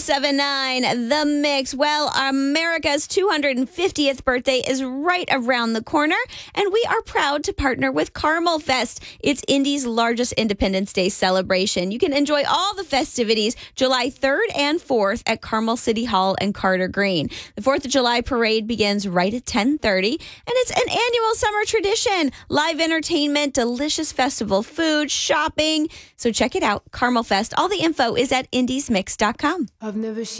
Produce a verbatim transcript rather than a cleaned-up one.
seven nine, The Mix. Well, America's two hundred fiftieth birthday is right around the corner, and we are proud to partner with Carmel Fest. It's Indy's largest Independence Day celebration. You can enjoy all the festivities July third and fourth at Carmel City Hall and Carter Green. The fourth of July parade begins right at ten thirty, and it's an annual summer tradition. Live entertainment, delicious festival food, shopping. So check it out, Carmel Fest. All the info is at indies mix dot com. I've never